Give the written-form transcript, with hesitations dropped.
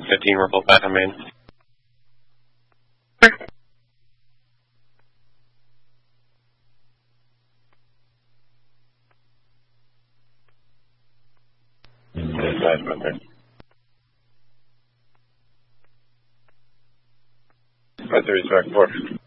15, report back on main. Dispatch, okay. 530, 4.